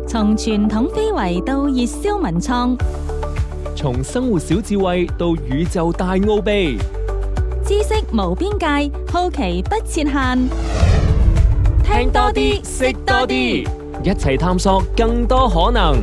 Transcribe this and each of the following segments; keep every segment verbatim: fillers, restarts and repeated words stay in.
從傳統非遺到熱銷文創， 從生活小智慧到宇宙大奧秘， 知識無邊界，好奇不設限。 聽多啲，識多啲，一齊探索更多可能。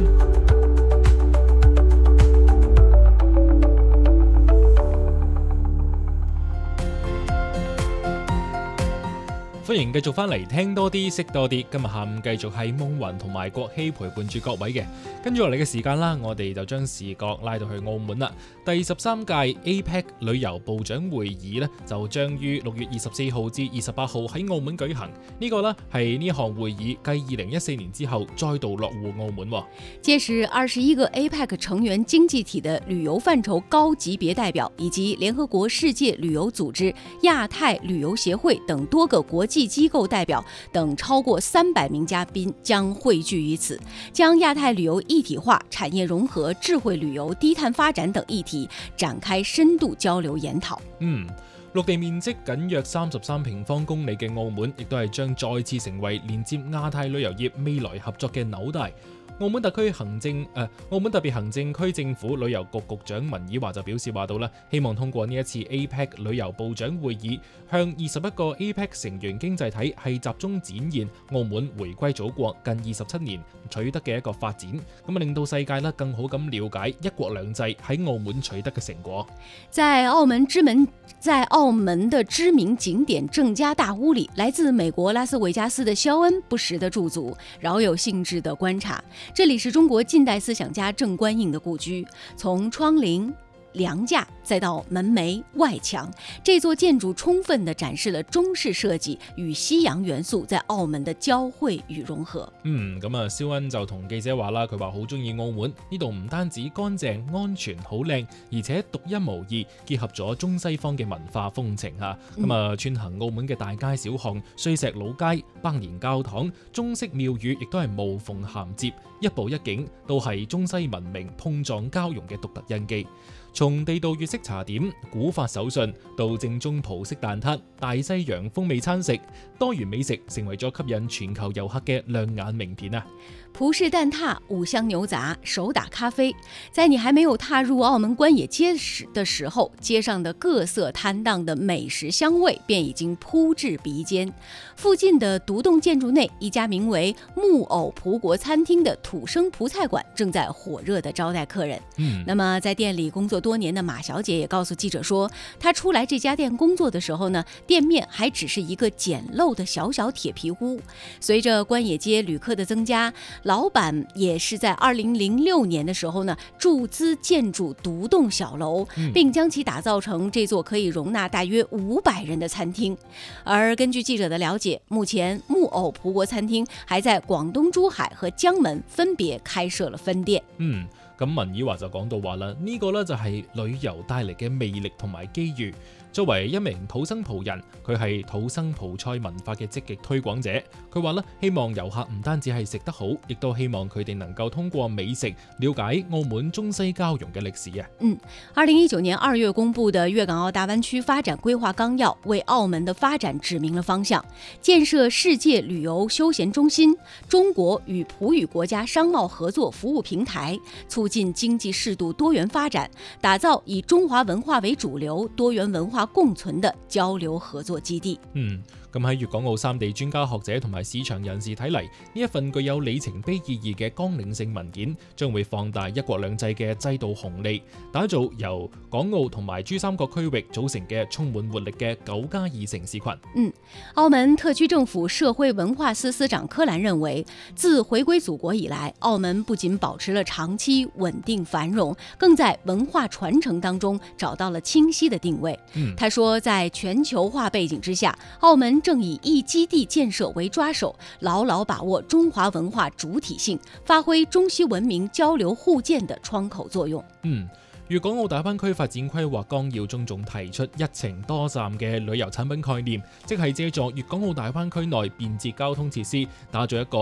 歡迎繼續翻嚟聽多啲識多啲，今日下午繼續係夢雲同埋國希陪伴住各位嘅。跟住落嚟嘅時間啦，我哋就將視角拉到去澳門啦。第十三屆 A P E C 旅遊部長會議呢，就將於六月二十四號至二十八號喺澳門舉行。呢、這個呢係呢項會議繼二零一四年之後再度落戶澳門。 屆時二十一個 A P E C 成員經濟體的旅遊範疇高級別代表，以及聯合國世界旅遊組織、亞太旅遊協會等多個國際機構代表等超過三百名嘉賓將匯聚於此，將亞太旅遊一體化、產業融合、智慧旅遊、低碳發展等議題展開深度交流研討。 嗯，陸地面積僅約三十三平方公里嘅澳門，亦都係將再次成為連接亞太旅遊業未來合作嘅紐帶。澳門特區行政誒、呃，澳門特別行政區政府旅遊局局長文綺華就表示話到啦，希望通過呢一次 A P E C 旅遊部長會議，向二十一個 A P E C 成員經濟體係集中展現澳門回歸祖國近二十七年取得嘅一個發展，咁啊令到世界咧更好咁了解一國兩制喺澳門取得嘅成果。 在澳門之門，在澳門的知名景點鄭家大屋裏，來自美國拉斯維加斯的肖恩不時的駐足，饒有興致的觀察。這裡是中國近代思想家鄭觀應的故居，從窗棂、梁架再到門楣、外牆，這座建築充分地展示了中式設計與西洋元素在澳門的交匯與融合。 嗯，咁啊，肖恩就同記者話啦，佢話好中意澳門呢度，唔單止乾淨、安全、好靚，而且獨一無二，結合咗中西方嘅文化風情嚇。咁啊，穿行澳門嘅大街小巷、碎石老街、百年教堂、中式廟宇，亦都係無縫銜接，一步一景都係中西文明碰撞交融嘅獨特印記。從地道粵式茶點、古法手信到正宗葡式蛋撻、大西洋風味餐食，多元美食成為咗吸引全球遊客嘅亮眼名片啊！ 葡式蛋撻、五香牛雜、手打咖啡，在你還沒有踏入澳門關野街時的時候，街上的各色攤檔的美食香味便已經撲至鼻尖。附近的獨棟建築內，一家名為木偶葡國餐廳的土生葡菜館正在火熱地招待客人。嗯，那麼在店裡工作多年的馬小姐也告訴記者說，她出來這家店工作的時候呢，店面還只是一個簡陋的小小鐵皮屋。隨着關野街旅客的增加，老闆也是在二零零六年的時候呢，注資建築獨棟小樓，並將其打造成這座可以容納大約五百人的餐廳。而根據記者的了解，目前木偶葡國餐廳還在廣東珠海和江門分別開設了分店。 嗯，咁文綺華就講到話啦，呢個呢就係旅遊帶嚟嘅魅力同埋機遇。作為一名土生葡人，佢係土生葡菜文化嘅積極推廣者。佢話咧，希望遊客唔單止係食得好，亦都希望佢哋能夠通過美食了解澳門中西交融嘅歷史啊。 嗯，二零一九年二月公布的粵港澳大灣區發展規劃綱要，為澳門的發展指明了方向，建設世界旅遊休閒中心，中國與葡語國家商貿合作服務平台，促進經濟適度多元發展，打造以中華文化為主流、多元文化共存的交流合作基地。 嗯，咁喺粵港澳三地專家學者同埋市場人士睇嚟，呢一份具有里程碑意義嘅綱領性文件，將會放大一國兩制嘅制度紅利，打造由港澳同埋珠三角區域組成嘅充滿活力嘅九加二城市群。 嗯，澳門特區政府社會文化司司長柯蘭認為，自回歸祖國以來，澳門不僅保持了長期穩定繁榮，更在文化傳承當中找到了清晰的定位。嗯，他說，在全球化背景之下，澳門正以一基地建設為抓手，牢牢把握中華文化主體性，發揮中西文明交流互鑑的窗口作用。 嗯。粵港澳大灣區發展規劃綱要中仲提出一程多站嘅旅遊產品概念，即係借助粵港澳大灣區內便捷交通設施，打造一個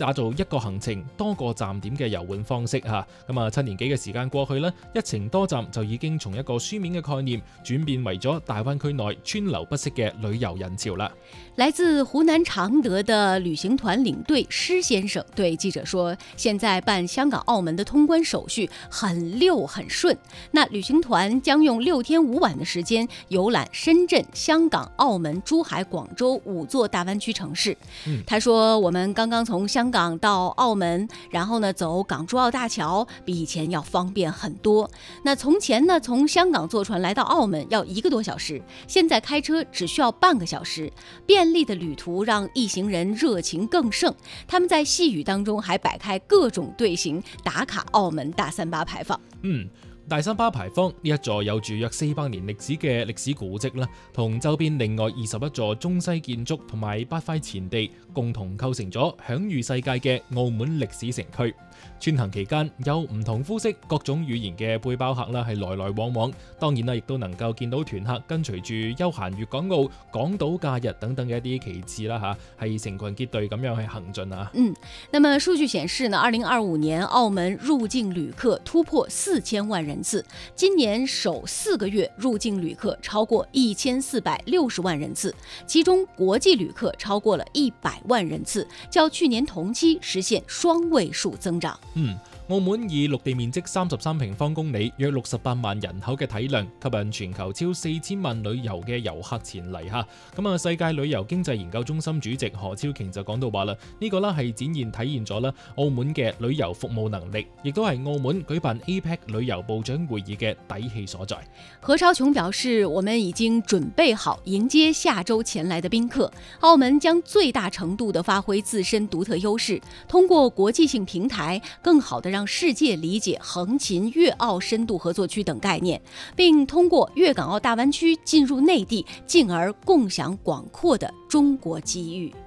打造一個行程多個站點嘅遊玩方式嚇。咁啊，七年幾嘅時間過去啦，一程多站就已經從一個書面嘅概念轉變為咗大灣區內川流不息嘅旅遊人潮啦。 來自湖南常德的旅行團領隊施先生對記者說，現在辦香港、澳門的通關手續很溜很順。那旅行團將用六天五晚的時間遊覽深圳、香港、澳門、珠海、廣州五座大灣區城市。嗯、他說，我們剛剛從香港到澳門，然後呢走港珠澳大橋，比以前要方便很多。那從前呢，從香港坐船來到澳門要一個多小時，現在開車只需要半個小時。便利的旅途讓一行人熱情更盛，他們在細語當中還擺開各種隊形打卡澳門大三巴牌坊。 嗯。大三巴牌坊呢一座有住約四百年歷史嘅歷史古蹟啦，同周邊另外二十一座中西建築同埋八塊前地，共同構成咗享譽世界嘅澳門歷史城區。穿行期間有唔同膚色、各種語言嘅背包客啦，係來來往往。當然啦，亦都能夠見到團客跟隨住休閒粵港澳、港島假日等等嘅一啲旗幟啦，嚇係成群結隊咁樣去行進啊。 嗯，那麼數據顯示呢，二零二五年澳門入境旅客突破四千萬人次，今年首四個月入境旅客超過一千四百六十萬人次，其中國際旅客超過了一百萬人次，較去年同期實現雙位數增長。 嗯，澳門以陸地面積三十三平方公里、約六十八萬人口嘅體量，吸引全球超四千萬旅遊嘅遊客前嚟嚇。咁啊，世界旅遊經濟研究中心主席何超瓊就講到話啦，呢個啦係展現體現咗啦澳門嘅旅遊服務能力，亦都係澳門舉辦 A P E C 旅遊部長會議嘅底氣所在。 何超瓊表示，我們已經準備好迎接下週前來的賓客，澳門將最大程度地發揮自身獨特優勢，通過國際性平台更好地讓世界理解橫琴粵澳深度合作區等概念，並通過粵港澳大灣區進入內地，進而共享廣闊的中國機遇。